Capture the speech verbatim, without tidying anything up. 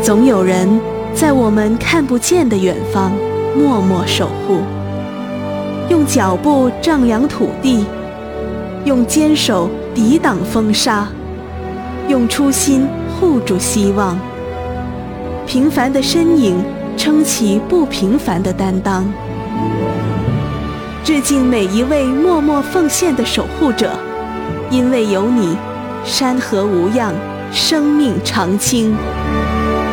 总有人在我们看不见的远方默默守护，用脚步丈量土地，用坚守抵挡风沙，用初心护住希望。平凡的身影撑起不平凡的担当。致敬每一位默默奉献的守护者，因为有你，山河无恙，生命常青。